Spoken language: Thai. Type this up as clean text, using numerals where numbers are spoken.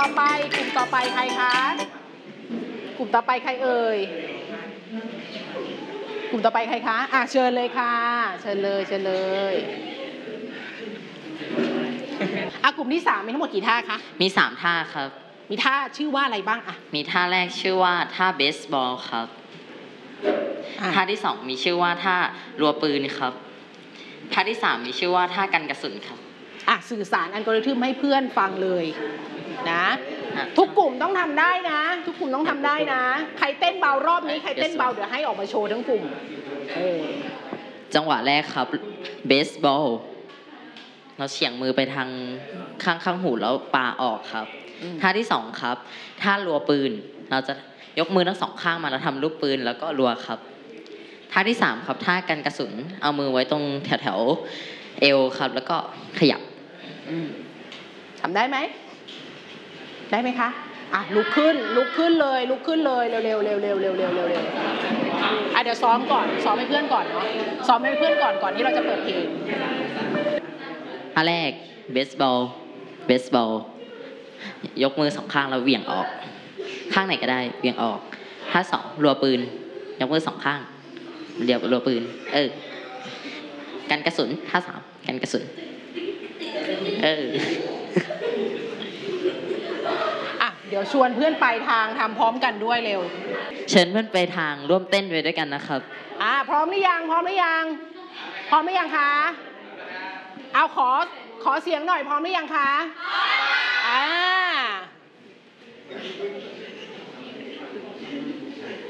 ไปกลุ่มต่อไปใครคะกลุ่มต่อไปใครเอ่ยกลุ่มต่อไปใครคะเชิญเลยค่ะเชิญเลยกลุ่มที่3มีทั้งหมดกี่ท่าคะมี3ท่าครับมีท่าชื่อว่าอะไรบ้างมีท่าแรกชื่อว่าท่าเบสบอลครับท่าที่2มีชื่อว่าท่ารัวปืนครับท่าที่3มีชื่อว่าท่ากันกระสุนครับสื่อสารอัลกอริทึมให้เพื่อนฟังเลยนะทุกกลุ่มต้องทำได้นะทุกกลุ่มต้องทำได้นะใครเต้นเบารอบนี้ใครเต้นเบาเดี๋ยวให้ออกมาโชว์ทั้งกลุ่มจังหวะแรกครับเบสบอลเราเฉียงมือไปทางข้างหูแล้วปาออกครับท่าที่2ครับท่ารัวปืนเราจะยกมือทั้ง2ข้างมาแล้วทำลูกปืนแล้วก็รัวครับท่าที่3ครับท่ากันกระสุนเอามือไว้ตรงแถวเอวครับแล้วก็ขยับทำได้ไหมได้ไหมคะลุกขึ้นเลยเร็วเดี๋ยวซ้อมก่อนซ้อมให้เพื่อนก่อนเนาะซ้อมให้เพื่อนก่อนที่เราจะเปิดเพลงท่าแรกเบสบอลยกมือ2ข้างแล้วเหวี่ยงออกข้างไหนก็ได้เหวี่ยงออกท่า2รัวปืนยกมือ2ข้างเดี๋ยวรัวปืนกันกระสุนท่า3กันกระสุนเดี๋ยวชวนเพื่อนไปทางทำพร้อมกันด้วยเร็วเชิญเพื่อนไปทางร่วมเต้นไปด้วยกันนะครับพร้อมหรือยังคะเอาขอเสียงหน่อยพร้อมหรือยังคะ